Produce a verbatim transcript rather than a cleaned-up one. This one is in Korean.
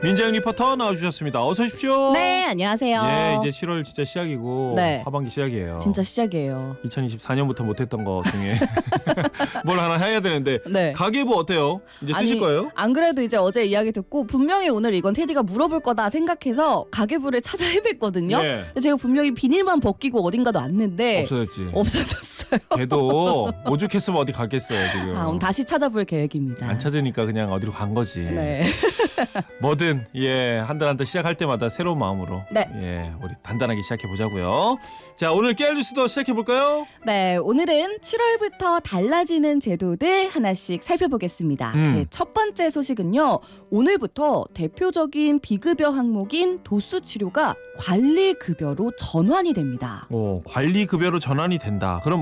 민재영 리포터 나와주셨습니다. 어서 오십시오. 네, 안녕하세요. 예, 이제 칠월 진짜 시작이고 네. 하반기 시작이에요. 진짜 시작이에요. 이천이십사 년부터 못했던 거 중에 뭘 하나 해야 되는데 네. 가계부 어때요? 이제 쓰실 아니, 거예요? 안 그래도 이제 어제 이야기 듣고 분명히 오늘 이건 테디가 물어볼 거다 생각해서 가계부를 찾아 헤맸거든요. 예. 근데 제가 분명히 비닐만 벗기고 어딘가 놨는데 없어졌지. 없어졌어요. 걔도 오죽했으면 어디 갔겠어요 지금. 아, 오늘 다시 찾아볼 계획입니다. 안 찾으니까 그냥 어디로 간 거지. 네. 뭐든 예, 한 달 한 달 시작할 때마다 새로운 마음으로 네. 예, 우리 단단하게 시작해 보자고요. 자, 오늘 깨알 뉴스도 시작해 볼까요? 네, 오늘은 칠월부터 달라지는 제도들 하나씩 살펴보겠습니다. 음. 그 첫 번째 소식은요. 오늘부터 대표적인 비급여 항목인 도수 치료가 관리 급여로 전환이 됩니다. 어, 관리 급여로 전환이 된다. 그럼